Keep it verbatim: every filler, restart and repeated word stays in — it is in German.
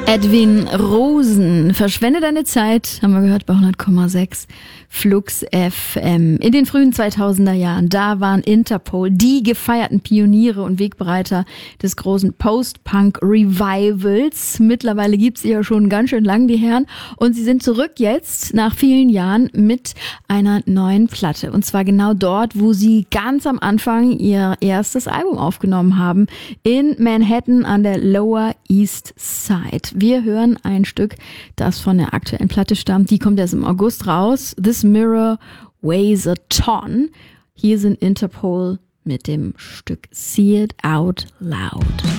Edwin Rosen, verschwende deine Zeit, haben wir gehört bei hundert Komma sechs Flux F M. In den frühen zweitausender Jahren, da waren Interpol die gefeierten Pioniere und Wegbereiter des großen Post-Punk-Revivals. Mittlerweile gibt's sie ja schon ganz schön lang, die Herren. Und sie sind zurück jetzt, nach vielen Jahren, mit einer neuen Platte. Und zwar genau dort, wo sie ganz am Anfang ihr erstes Album aufgenommen haben, in Manhattan an der Lower East Side. Wir hören ein Stück, das von der aktuellen Platte stammt. Die kommt erst im August raus. This Mirror Weighs a Ton. Hier sind Interpol mit dem Stück See It Out Loud.